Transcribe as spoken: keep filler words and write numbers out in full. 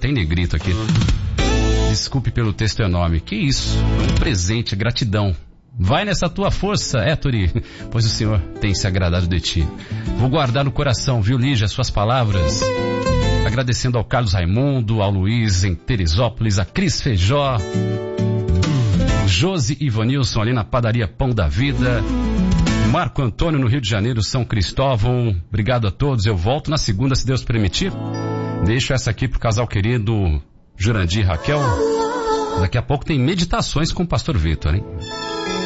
até em negrito aqui. Desculpe pelo texto enorme. Que isso? Um presente, gratidão. Vai nessa tua força, Héctori, pois o Senhor tem se agradado de ti. Vou guardar no coração, viu, Lígia, suas palavras. Agradecendo ao Carlos Raimundo, ao Luiz em Teresópolis, a Cris Feijó, o Josi Ivanilson ali na padaria Pão da Vida, Marco Antônio no Rio de Janeiro, São Cristóvão. Obrigado a todos. Eu volto na segunda, se Deus permitir. Deixo essa aqui pro casal querido Jurandir e Raquel. Daqui a pouco tem meditações com o pastor Vitor, hein?